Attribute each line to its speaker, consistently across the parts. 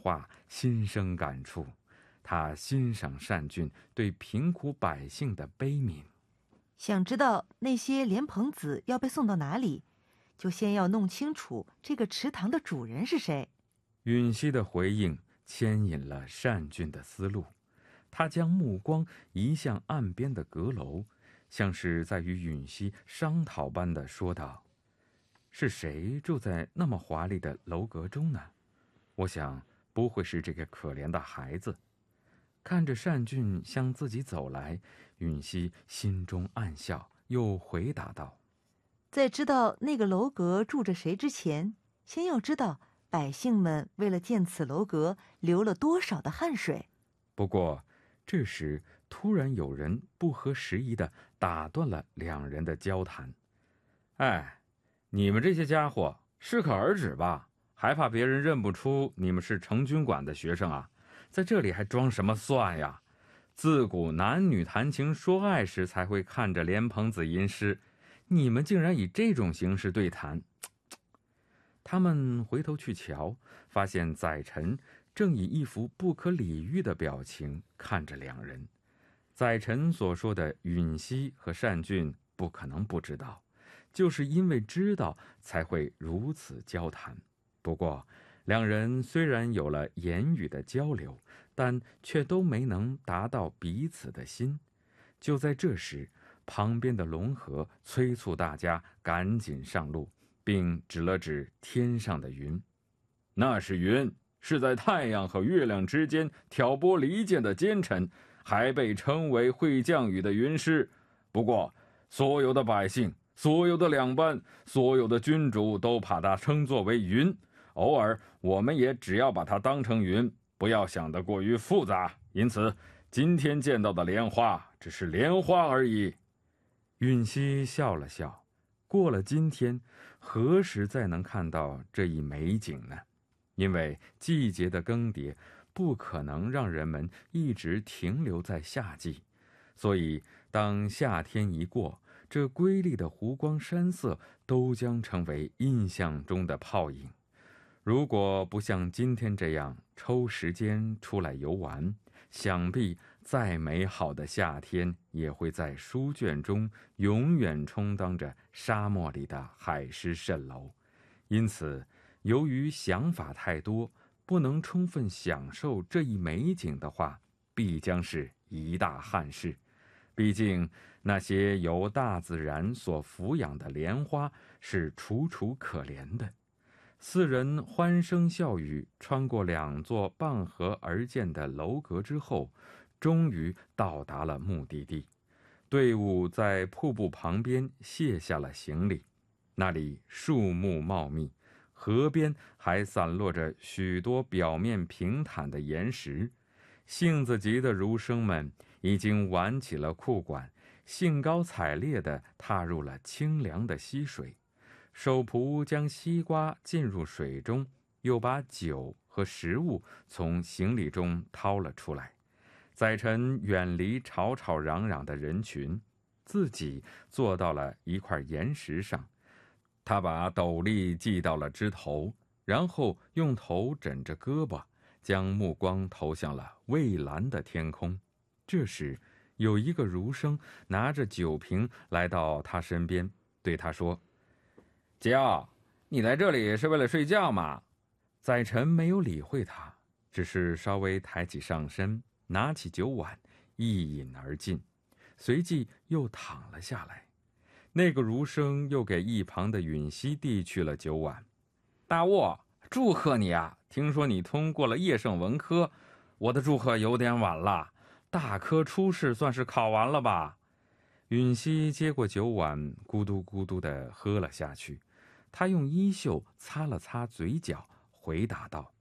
Speaker 1: 话心生感触，他欣赏单俊对贫苦百姓的悲悯。
Speaker 2: 想知道那些莲蓬子要被送到哪里，就先要弄清楚这个池塘的主人是谁。
Speaker 1: 允熙的回应牵引了单俊的思路，他将目光移向岸边的阁楼，像是在与允熙商讨般地说道：是谁住在那么华丽的楼阁中呢？我想不会是这个可怜的孩子。看着单俊向自己走来，允熙心中暗笑，又回答道：
Speaker 2: 在知道那个楼阁住着谁之前，先要知道百姓们为了建此楼阁流了多少的汗水。
Speaker 1: 不过这时突然有人不合时宜地打断了两人的交谈。哎，你们这些家伙适可而止吧，还怕别人认不出你们是成均馆的学生啊？在这里还装什么蒜呀？自古男女谈情说爱时才会看着莲蓬子吟诗，你们竟然以这种形式对谈。他们回头去瞧，发现载臣正以一副不可理喻的表情看着两人。载臣所说的允熙和单俊不可能不知道，就是因为知道才会如此交谈。不过两人虽然有了言语的交流，但却都没能达到彼此的心。就在这时，旁边的龙河催促大家赶紧上路，并指了指天上的云：那是云，是在太阳和月亮之间挑拨离间的奸臣，还被称为会降雨的云师。不过所有的百姓，所有的两班，所有的君主都把它称作为云，偶尔我们也只要把它当成云，不要想得过于复杂。因此今天见到的莲花只是莲花而已。允熙笑了笑，过了今天，何时再能看到这一美景呢？因为季节的更迭不可能让人们一直停留在夏季，所以当夏天一过，这瑰丽的湖光山色都将成为印象中的泡影。如果不像今天这样抽时间出来游玩，想必再美好的夏天也会在书卷中永远充当着沙漠里的海市蜃楼。因此，由于想法太多，不能充分享受这一美景的话，必将是一大憾事。毕竟那些由大自然所抚养的莲花是楚楚可怜的。四人欢声笑语穿过两座傍河而建的楼阁之后，终于到达了目的地。队伍在瀑布旁边卸下了行李，那里树木茂密，河边还散落着许多表面平坦的岩石。性子急的儒生们已经挽起了裤管，兴高采烈地踏入了清凉的溪水。手仆将西瓜浸入水中，又把酒和食物从行李中掏了出来。载臣远离吵吵嚷嚷的人群，自己坐到了一块岩石上。他把斗笠系到了枝头，然后用头枕着胳膊，将目光投向了蔚蓝的天空。这时有一个儒生拿着酒瓶来到他身边，对他说：桀骜，你来这里是为了睡觉吗？载臣没有理会他，只是稍微抬起上身，拿起酒碗一饮而尽，随即又躺了下来。那个儒生又给一旁的允熙递去了酒碗。大卧，祝贺你啊，听说你通过了叶圣文科。我的祝贺有点晚了，大科初试算是考完了吧？允熙接过酒碗，咕嘟咕嘟地喝了下去。他用衣袖擦了擦嘴角，回答道：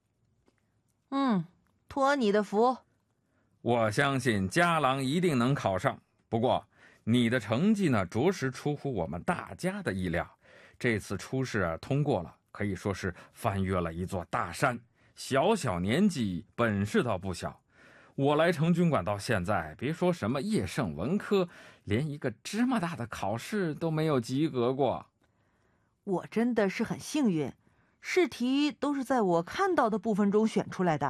Speaker 2: 托你的福。
Speaker 1: 我相信家郎一定能考上，不过你的成绩呢，着实出乎我们大家的意料。这次初试通过了，可以说是翻越了一座大山。小小年纪，本事倒不小。我来成均馆到现在，别说什么叶圣文科，连一个芝麻大的考试都没有及格过。
Speaker 2: 我真的是很幸运，试题都是在我看到的部分中选出来的。